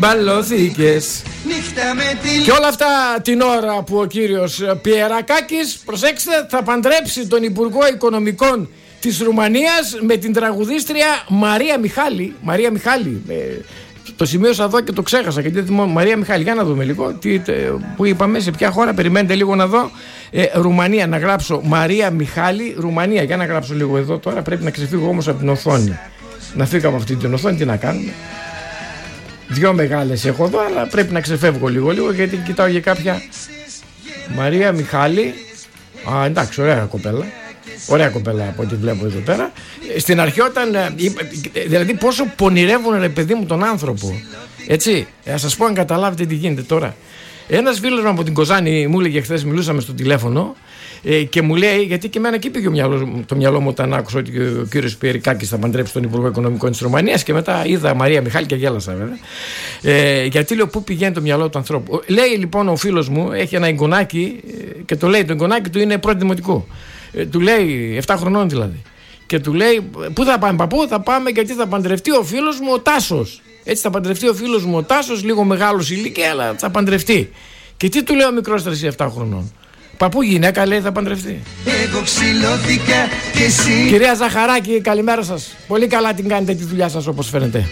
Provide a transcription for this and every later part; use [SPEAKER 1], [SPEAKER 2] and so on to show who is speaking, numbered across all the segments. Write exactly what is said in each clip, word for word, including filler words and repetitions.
[SPEAKER 1] Μπαλωθήκες. Και όλα αυτά την ώρα που ο κύριος Πιερακάκης, προσέξτε, θα παντρέψει τον Υπουργό Οικονομικών της Ρουμανίας με την τραγουδίστρια Μαρία Μιχάλη. Μαρία Μιχάλη. Ε, το σημείωσα εδώ και το ξέχασα. Γιατί θυμάμαι, Μαρία Μιχάλη, για να δούμε λίγο. Τι, που είπαμε, σε ποια χώρα, περιμένετε λίγο να δω. Ε, Ρουμανία, να γράψω Μαρία Μιχάλη, Ρουμανία. Για να γράψω λίγο εδώ τώρα. Πρέπει να ξεφύγω όμως από την οθόνη. Να φύγω από αυτή την οθόνη, τι να κάνουμε. Δυο μεγάλες έχω εδώ, αλλά πρέπει να ξεφεύγω λίγο λίγο γιατί κοιτάω για κάποια. Μαρία Μιχάλη. Α, εντάξει, ωραία κοπέλα. Ωραία κοπέλα από ό,τι βλέπω εδώ πέρα. Στην αρχή όταν. Δηλαδή πόσο πονηρεύουν ρε παιδί μου τον άνθρωπο. Έτσι. Θα σας πω αν καταλάβετε τι γίνεται τώρα. Ένας φίλος μου από την Κοζάνη μου έλεγε χθες, μιλούσαμε στο τηλέφωνο ε, και μου λέει, γιατί και εμένα εκεί πήγε ο μυαλό, το μυαλό μου όταν άκουσα ότι ο κύριος Πιερακάκης θα παντρέψει τον Υπουργό Οικονομικών της Ρουμανίας και μετά είδα Μαρία Μιχάλη και γέλασα βέβαια. Ε, γιατί λέω πού πηγαίνει το μυαλό του ανθρώπου. Λέει λοιπόν ο φίλος μου, έχει ένα εγγονάκι και το λέει, το εγγονάκι του είναι πρώτη δημοτικού. Ε, του λέει, επτά χρονών δηλαδή. Και του λέει, πού θα πάμε παππού, θα πάμε γιατί θα παντρευτεί ο φίλος μου ο Τάσος. Έτσι θα παντρευτεί ο φίλος μου ο Τάσος, λίγο μεγάλος ηλικία, αλλά θα παντρευτεί. Και τι του λέει ο μικρός τρεσί επτά χρονών. Παππού γυναίκα λέει θα παντρευτεί. Εγώ ξυλώθηκα και εσύ. Κυρία Ζαχαράκη, καλημέρα σας. Πολύ καλά την κάνετε τη δουλειά σας όπως φαίνεται.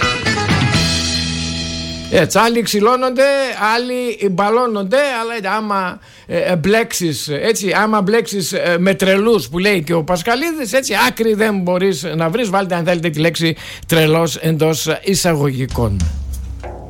[SPEAKER 1] Έτσι, άλλοι ξυλώνονται, άλλοι μπαλώνονται, αλλά άμα ε, μπλέξεις, έτσι, άμα μπλέξεις ε, με τρελούς που λέει και ο Πασχαλίδης, έτσι, άκρη δεν μπορείς να βρεις. Βάλτε αν θέλετε τη λέξη τρελός εντός εισαγωγικών.